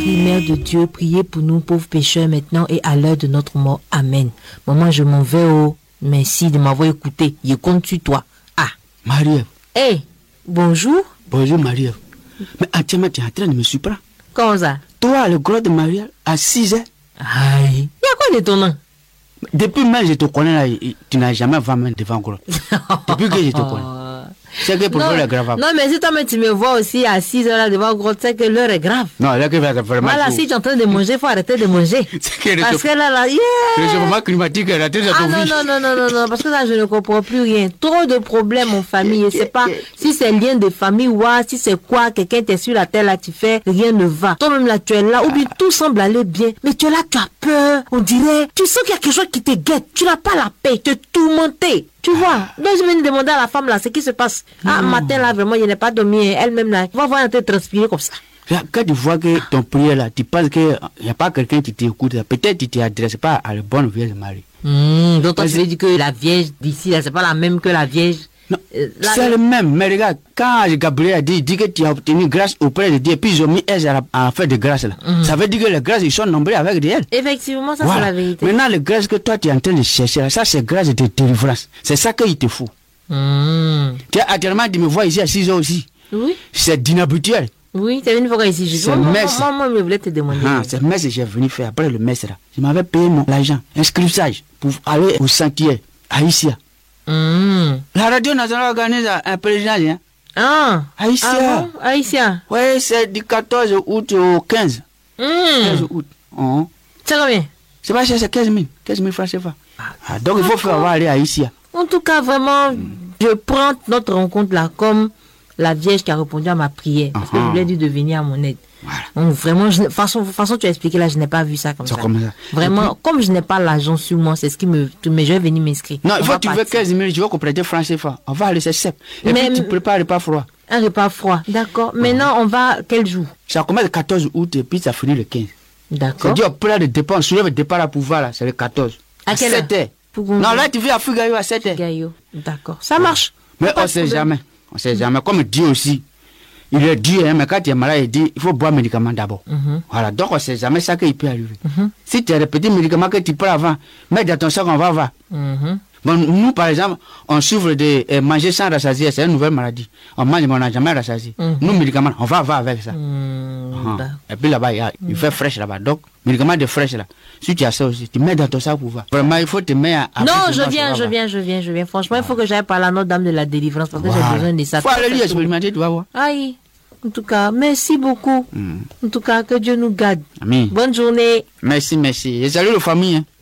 Marie, Mère de Dieu, priez pour nous pauvres pécheurs maintenant et à l'heure de notre mort. Amen. Maman, je m'en vais. Oh, merci de m'avoir écouté. Je compte sur toi. Ah. Marie-Ève. Hey, bonjour. Bonjour Marie-Ève. Mais actuellement, tu es en train de me surprendre. Comment ça? Toi, le gros de Marie-Ève, à 6 heures. Aïe. Il y a quoi d'étonnant? Depuis même je te connais là, tu n'as jamais vraiment devant gros. Depuis que je te connais. C'est que pour toi, c'est grave. Non, mais si toi, tu me vois aussi à 6 heures là devant gros, tu sais que l'heure est grave. Non, là, que vraiment. Voilà, si tu es en train de manger, il faut arrêter de manger. Parce que là, yeah. Le changement climatique est raté dans ton vie. Non, parce que là, je ne comprends plus rien. Trop de problèmes en famille. Je ne sais pas si c'est lien de famille ou si c'est quoi, quelqu'un t'est sur la terre là, tu fais, rien ne va. Toi-même là, tu es là, ou bien tout semble aller bien. Mais tu es là, tu as peur. On dirait, tu sens qu'il y a quelque chose qui te guette. Tu n'as pas la paix, tu es tourmenté. Tu vois, donc je viens de demander à la femme là ce qui se passe. Ah, matin là, vraiment, je n'ai pas dormi. Elle-même là, tu vas voir, elle te transpirer comme ça. Quand tu vois que ton prière là, tu penses qu'il n'y a pas quelqu'un qui t'écoute, peut-être tu ne t'adresses pas à la bonne Vierge Marie. Donc toi, tu veux dire que la Vierge d'ici là, c'est pas la même que la Vierge. Non, c'est le même. Mais regarde, quand Gabriel a dit que tu as obtenu grâce auprès de Dieu, puis ils ont mis elle à faire de grâce là. Ça veut dire que les grâces, ils sont nombreux avec elle. Effectivement, ça c'est la vérité. Maintenant, les grâces que toi tu es en train de chercher là, ça c'est grâce de délivrance. C'est ça qu'il te faut. Tu as actuellement, tu me vois ici à 6 heures aussi. Oui. C'est d'inhabituel. Oui, tu es venu voir ici. Moi, je voulais te demander. C'est le messe que j'ai venu faire après le messe là. Je m'avais payé l'argent, inscriptage, pour aller au sentier, à Isia. La radio nationale organise un pèlerinage. Haïtien. Haïtien. Oui, c'est du 14 août au 15. 15 août. C'est combien? C'est pas cher, c'est 15 000 francs CFA. Donc il faut faire aller à Haïtien. En tout cas, vraiment, je prends notre rencontre là comme la Vierge qui a répondu à ma prière. Parce que je voulais dire de venir à mon aide. Voilà. Donc vraiment, façon tu as expliqué là, je n'ai pas vu ça comme ça. Vraiment, puis, comme je n'ai pas l'argent sur moi, c'est ce qui me... Mais je vais venir m'inscrire. Non, il faut que tu veux 15 000, je vais compléter francs CFA. On va aller, c'est simple. Et puis tu prépares un repas froid. Un repas froid, d'accord. Maintenant, on va quel jour? Ça commence le 14 août et puis ça finit le 15. D'accord. C'est-à-dire, plein de départ, on soulève le départ à pouvoir là, c'est le 14. À quelle heure? 7 heures. Non, là tu viens à Fugayo à 7 heures. D'accord, ça marche. Mais on ne sait jamais. On sait jamais. Comme Dieu aussi. Il est Dieu, hein, mais quand tu es malade, il dit il faut boire médicaments d'abord. Voilà, donc on ne sait jamais ça qui peut arriver. Si tu as des petits médicaments que tu prends avant, mets dans ton sac, on va voir. Bon, nous, par exemple, on souffre de manger sans rassasier, c'est une nouvelle maladie. On mange, mais on n'a jamais rassasié. Nous, médicaments, on va voir avec ça. Et puis là-bas, il fait fraîche là-bas. Donc, médicaments de fraîche là. Si tu as ça aussi, tu mets dans ton sac pour voir. Vraiment, il faut te mettre à. Non, je viens. Franchement, il faut que j'aille par la Notre-Dame de la délivrance parce que j'ai besoin de ça. Il faut aller lui expérimenter, tu vas voir. Aïe. En tout cas, merci beaucoup. En tout cas, que Dieu nous garde. Amen. Bonne journée. Merci. Et salut la famille. Hein.